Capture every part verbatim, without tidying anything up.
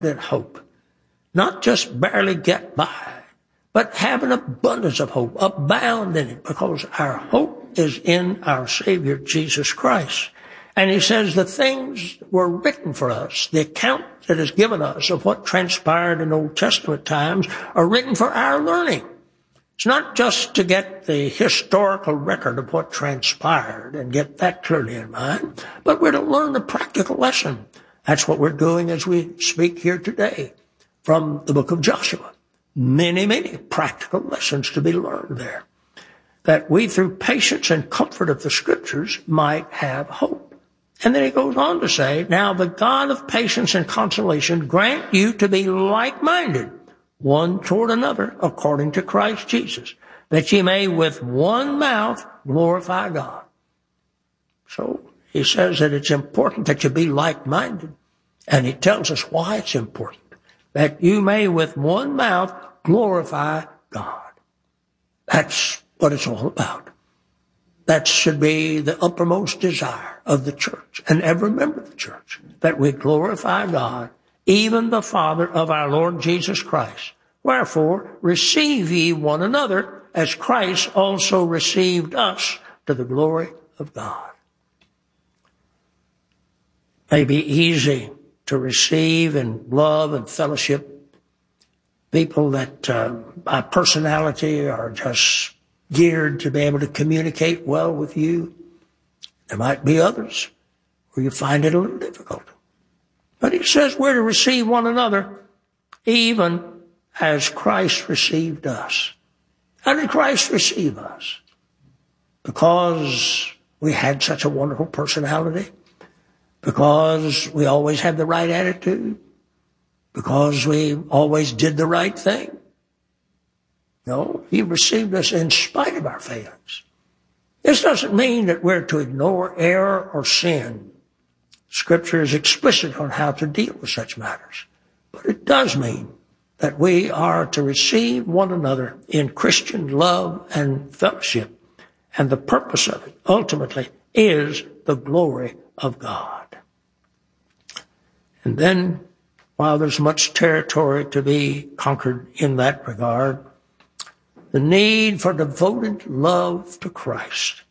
than hope. Not just barely get by, but have an abundance of hope, abound in it, because our hope is in our Savior, Jesus Christ. And he says the things were written for us, the account that is given us of what transpired in Old Testament times are written for our learning. It's not just to get the historical record of what transpired and get that clearly in mind, but we're to learn the practical lesson. That's what we're doing as we speak here today from the book of Joshua. Many, many practical lessons to be learned there, that we through patience and comfort of the Scriptures might have hope. And then he goes on to say, now the God of patience and consolation grant you to be like-minded, one toward another, according to Christ Jesus, that ye may with one mouth glorify God. So he says that it's important that you be like-minded. And he tells us why it's important, that you may with one mouth glorify God. That's what it's all about. That should be the uppermost desire of the church and every member of the church, that we glorify God, even the Father of our Lord Jesus Christ. Wherefore, receive ye one another, as Christ also received us to the glory of God. It may be easy to receive and love and fellowship people that uh, by personality are just geared to be able to communicate well with you. There might be others where you find it a little difficult. But he says we're to receive one another even as Christ received us. How did Christ receive us? Because we had such a wonderful personality? Because we always had the right attitude? Because we always did the right thing? No, he received us in spite of our failings. This doesn't mean that we're to ignore error or sin. Scripture is explicit on how to deal with such matters. But it does mean that we are to receive one another in Christian love and fellowship. And the purpose of it, ultimately, is the glory of God. And then, while there's much territory to be conquered in that regard, the need for devoted love to Christ.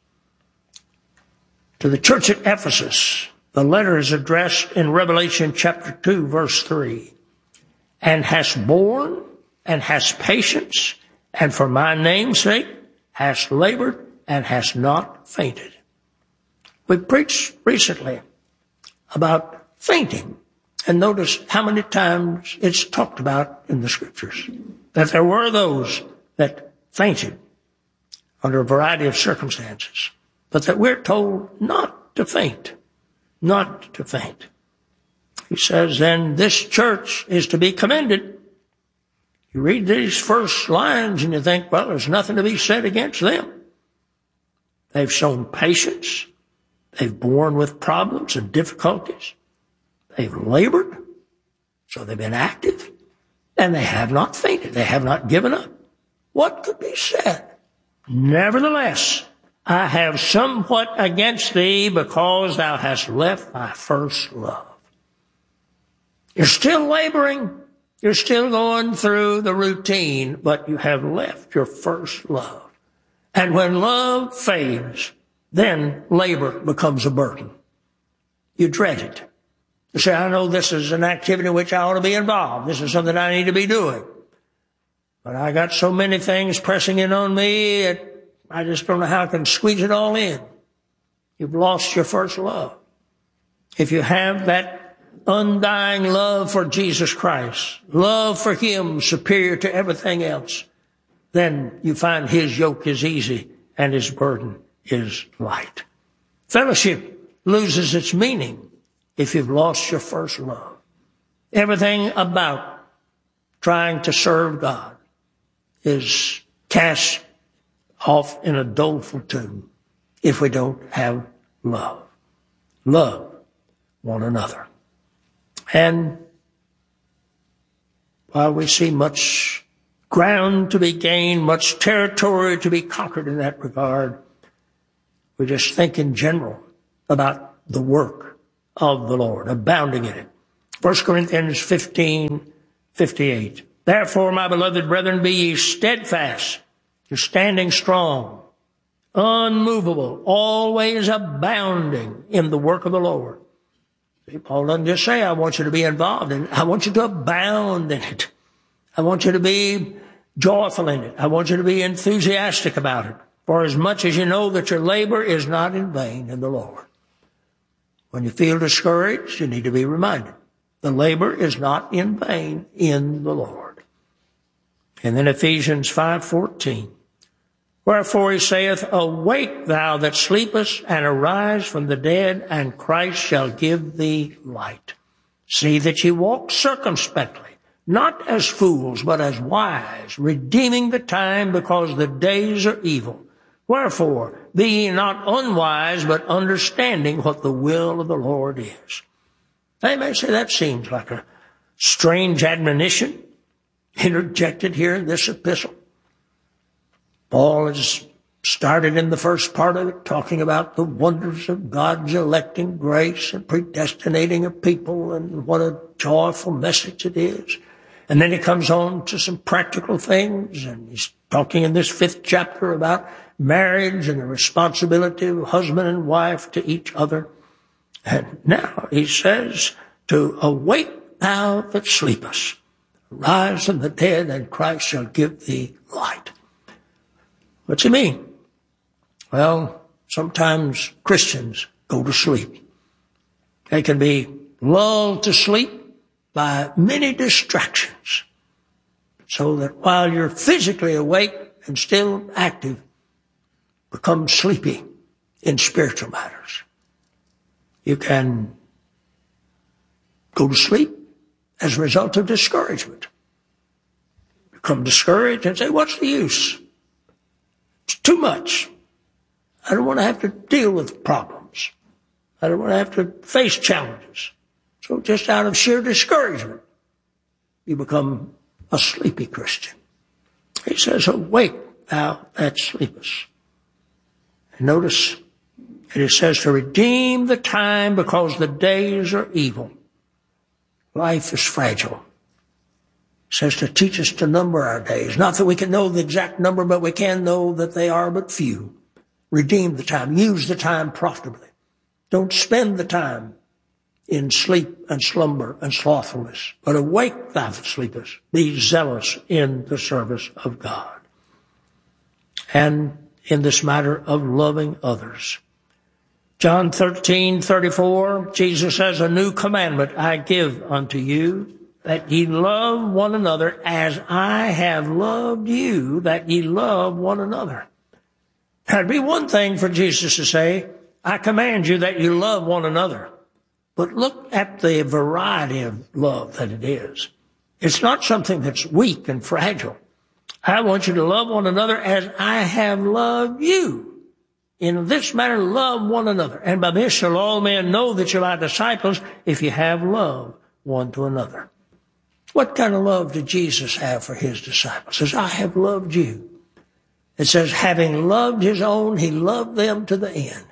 To the church at Ephesus, the letter is addressed in Revelation chapter two, verse three. And hast borne, and hast patience, and for my name's sake hast labored, and hast not fainted. We preached recently about fainting, and notice how many times it's talked about in the Scriptures, that there were those that fainted under a variety of circumstances, but that we're told not to faint, not to faint. He says, then this church is to be commended. You read these first lines and you think, well, there's nothing to be said against them. They've shown patience. They've borne with problems and difficulties. They've labored, so they've been active, and they have not fainted. They have not given up. What could be said? Nevertheless, I have somewhat against thee, because thou hast left thy first love. You're still laboring. You're still going through the routine, but you have left your first love. And when love fades, then labor becomes a burden. You dread it. You say, I know this is an activity in which I ought to be involved. This is something I need to be doing. But I got so many things pressing in on me that I just don't know how I can squeeze it all in. You've lost your first love. If you have that undying love for Jesus Christ, love for Him superior to everything else, then you find His yoke is easy and His burden is light. Fellowship loses its meaning if you've lost your first love. Everything about trying to serve God is cast off in a doleful tune if we don't have love. Love one another. And while we see much ground to be gained, much territory to be conquered in that regard, we just think in general about the work of the Lord, abounding in it. First Corinthians fifteen fifty-eight. Therefore, my beloved brethren, be ye steadfast, you're standing strong, unmovable, always abounding in the work of the Lord. See, Paul doesn't just say, I want you to be involved in it. I want you to abound in it. I want you to be joyful in it. I want you to be enthusiastic about it. For as much as you know that your labor is not in vain in the Lord. When you feel discouraged, you need to be reminded. The labor is not in vain in the Lord. And then Ephesians five fourteen. Wherefore he saith, awake thou that sleepest, and arise from the dead, and Christ shall give thee light. See that ye walk circumspectly, not as fools, but as wise, redeeming the time, because the days are evil. Wherefore, be ye not unwise, but understanding what the will of the Lord is. They may say that seems like a strange admonition interjected here in this epistle. Paul has started in the first part of it talking about the wonders of God's electing grace and predestinating a people and what a joyful message it is. And then he comes on to some practical things, and he's talking in this fifth chapter about marriage and the responsibility of husband and wife to each other. And now he says, to awake thou that sleepest, rise from the dead, and Christ shall give thee light. What's he mean? Well, sometimes Christians go to sleep. They can be lulled to sleep by many distractions, so that while you're physically awake and still active, become sleepy in spiritual matters. You can go to sleep as a result of discouragement. Become discouraged and say, what's the use? It's too much. I don't want to have to deal with problems. I don't want to have to face challenges. So just out of sheer discouragement, you become a sleepy Christian. He says, awake thou that sleepest. And notice that it says to redeem the time, because the days are evil. Life is fragile. It says to teach us to number our days. Not that we can know the exact number, but we can know that they are but few. Redeem the time. Use the time profitably. Don't spend the time in sleep and slumber and slothfulness, but awake thou that sleepest. Be zealous in the service of God. And in this matter of loving others. John thirteen thirty-four, Jesus says, a new commandment I give unto you, that ye love one another as I have loved you, that ye love one another. Now, it'd be one thing for Jesus to say, I command you that you love one another. But look at the variety of love that it is. It's not something that's weak and fragile. I want you to love one another as I have loved you. In this manner, love one another. And by this shall all men know that you're my disciples, if you have love one to another. What kind of love did Jesus have for his disciples? It says, I have loved you. It says, having loved his own, he loved them to the end.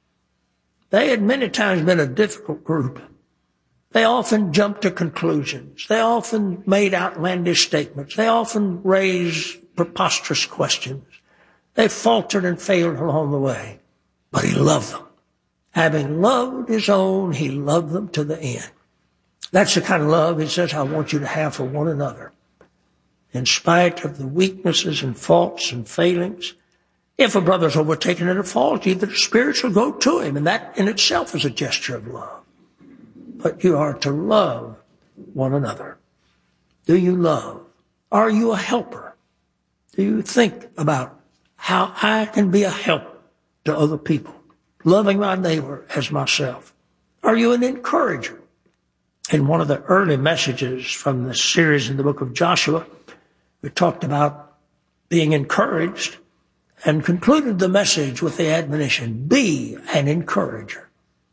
They had many times been a difficult group. They often jumped to conclusions. They often made outlandish statements. They often raised preposterous questions. They faltered and failed along the way. But he loved them. Having loved his own, he loved them to the end. That's the kind of love he says, I want you to have for one another. In spite of the weaknesses and faults and failings, if a brother's overtaken in a fault, either the spirits will go to him, and that in itself is a gesture of love. But you are to love one another. Do you love? Are you a helper? Do you think about how I can be a help to other people, loving my neighbor as myself? Are you an encourager? In one of the early messages from the series in the book of Joshua, we talked about being encouraged and concluded the message with the admonition, be an encourager.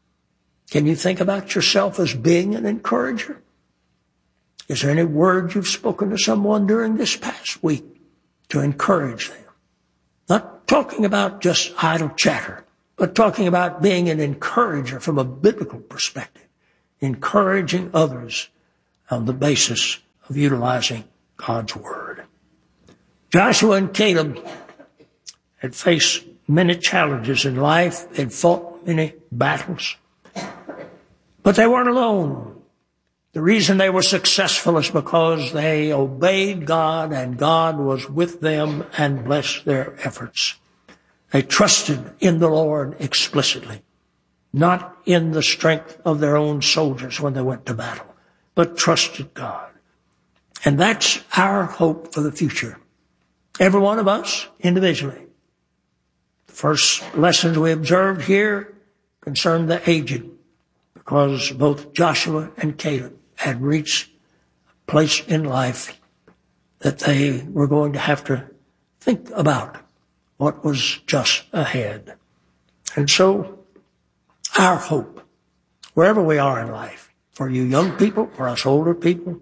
Can you think about yourself as being an encourager? Is there any word you've spoken to someone during this past week to encourage them? Not talking about just idle chatter, but talking about being an encourager from a biblical perspective, encouraging others on the basis of utilizing God's Word. Joshua and Caleb had faced many challenges in life. They'd fought many battles. But they weren't alone. The reason they were successful is because they obeyed God, and God was with them and blessed their efforts. They trusted in the Lord explicitly, not in the strength of their own soldiers when they went to battle, but trusted God. And that's our hope for the future. Every one of us individually. The first lessons we observed here concerned the aged, because both Joshua and Caleb had reached a place in life that they were going to have to think about what was just ahead. And so our hope, wherever we are in life, for you young people, for us older people,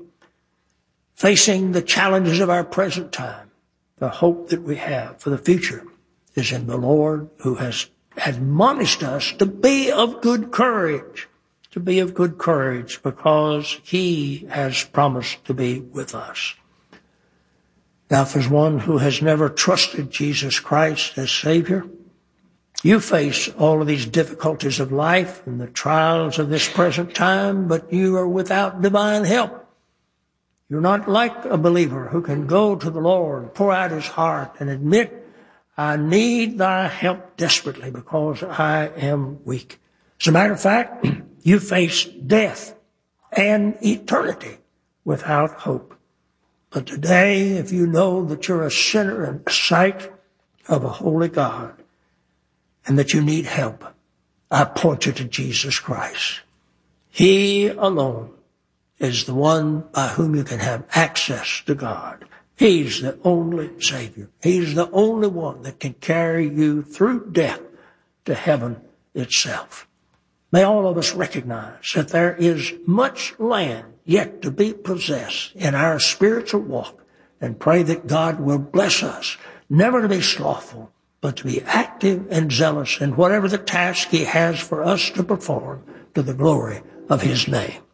facing the challenges of our present time, the hope that we have for the future is in the Lord, who has admonished us to be of good courage, to be of good courage, because He has promised to be with us. Now, if there's one who has never trusted Jesus Christ as Savior, you face all of these difficulties of life and the trials of this present time, but you are without divine help. You're not like a believer who can go to the Lord, pour out his heart, and admit, I need thy help desperately because I am weak. As a matter of fact, you face death and eternity without hope. But today, if you know that you're a sinner in the sight of a holy God and that you need help, I point you to Jesus Christ. He alone is the one by whom you can have access to God. He's the only Savior. He's the only one that can carry you through death to heaven itself. May all of us recognize that there is much land yet to be possessed in our spiritual walk, and pray that God will bless us, never to be slothful, but to be active and zealous in whatever the task He has for us to perform to the glory of His name.